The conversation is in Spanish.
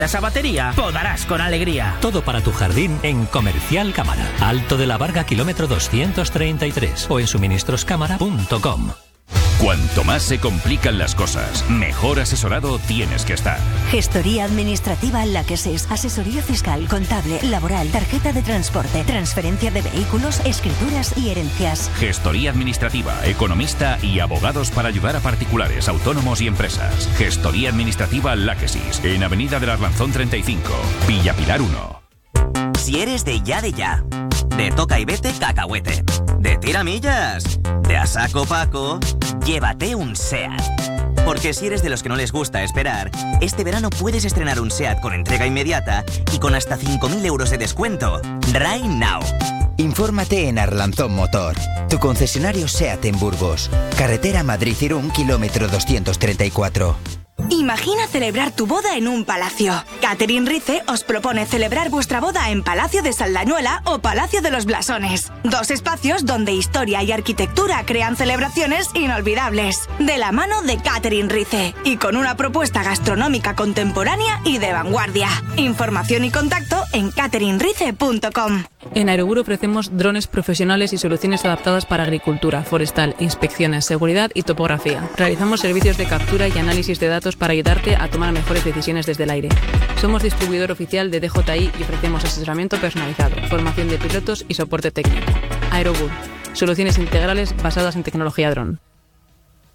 Esa batería, podarás con alegría. Todo para tu jardín en Comercial Cámara. Alto de la Varga, kilómetro 233 o en suministroscámara.com. Cuanto más se complican las cosas, mejor asesorado tienes que estar. Gestoría Administrativa Láquesis. Asesoría fiscal, contable, laboral, tarjeta de transporte, transferencia de vehículos, escrituras y herencias. Gestoría Administrativa, economista y abogados para ayudar a particulares, autónomos y empresas. Gestoría Administrativa Láquesis, en Avenida del Arlanzón 35, Villa Pilar 1. Si eres de ya, de toca y vete cacahuete, de tiramillas, de a saco Paco, llévate un SEAT. Porque si eres de los que no les gusta esperar, este verano puedes estrenar un SEAT con entrega inmediata y con hasta 5.000 euros de descuento. Right now. Infórmate en Arlanzón Motor, tu concesionario SEAT en Burgos. Carretera Madrid-Irún, kilómetro 234. Imagina celebrar tu boda en un palacio. Catherine Rice os propone celebrar vuestra boda en Palacio de Saldañuela o Palacio de los Blasones. 2 espacios donde historia y arquitectura crean celebraciones inolvidables. De la mano de Catherine Rice y con una propuesta gastronómica contemporánea y de vanguardia. Información y contacto en catherinerice.com. En Aerogur ofrecemos drones profesionales y soluciones adaptadas para agricultura, forestal, inspecciones, seguridad y topografía. Realizamos servicios de captura y análisis de datos para ayudarte a tomar mejores decisiones desde el aire. Somos distribuidor oficial de DJI y ofrecemos asesoramiento personalizado, formación de pilotos y soporte técnico. Aerogur, soluciones integrales basadas en tecnología dron.